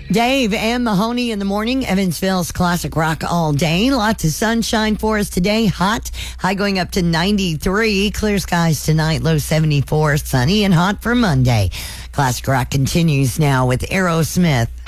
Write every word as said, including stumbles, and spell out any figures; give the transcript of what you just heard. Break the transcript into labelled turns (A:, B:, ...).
A: Dave and Mahoney in the morning. Evansville's classic rock all day. Lots of sunshine for us today. Hot. High going up to ninety-three. Clear skies tonight. Low seventy-four. Sunny and hot for Monday. Classic rock continues now with Aerosmith.